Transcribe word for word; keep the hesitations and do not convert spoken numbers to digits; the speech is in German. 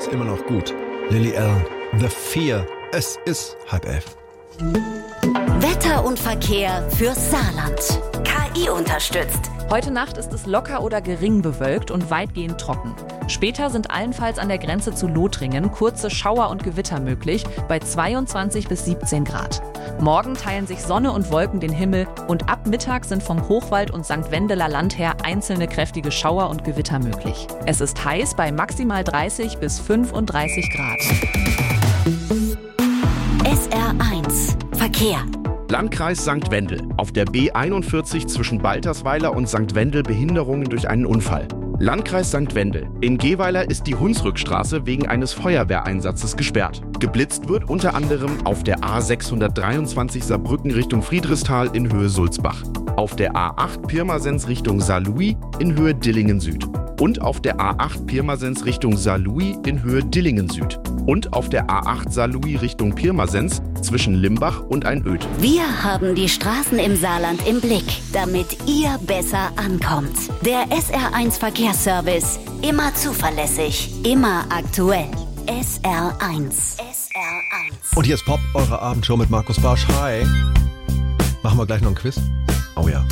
Ist immer noch gut. Lily Allen, The Fear. Es ist halb elf. Wetter und Verkehr fürs Saarland. K I unterstützt. Heute Nacht ist es locker oder gering bewölkt und weitgehend trocken. Später sind allenfalls an der Grenze zu Lothringen kurze Schauer und Gewitter möglich, bei zweiundzwanzig bis siebzehn Grad. Morgen teilen sich Sonne und Wolken den Himmel und ab Mittag sind vom Hochwald und Sankt Wendeler Land her einzelne kräftige Schauer und Gewitter möglich. Es ist heiß bei maximal dreißig bis fünfunddreißig Grad. S R eins Verkehr. Landkreis Sankt Wendel. Auf der B einundvierzig zwischen Baltersweiler und Sankt Wendel Behinderungen durch einen Unfall. Landkreis Sankt Wendel. In Gehweiler ist die Hunsrückstraße wegen eines Feuerwehreinsatzes gesperrt. Geblitzt wird unter anderem auf der A sechshundertdreiundzwanzig Saarbrücken Richtung Friedrichsthal in Höhe Sulzbach. Auf der A acht Pirmasens Richtung Saarlouis in Höhe Dillingen Süd. Und auf der A acht Pirmasens Richtung Saarlouis in Höhe Dillingen Süd. Und auf der A acht Saarlouis Richtung Pirmasens zwischen Limbach und Einöd. Wir haben die Straßen im Saarland im Blick, damit ihr besser ankommt. Der S R eins Verkehrsservice. Immer zuverlässig, immer aktuell. S R eins. S R eins. Und hier ist Pop, eure Abendshow mit Markus Barsch. Hi. Machen wir gleich noch ein Quiz? Oh ja.